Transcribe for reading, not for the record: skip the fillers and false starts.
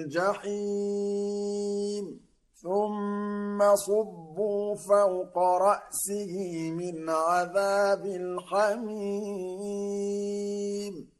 الجحيم ثم صبوا فوق رأسه من عذاب الحميم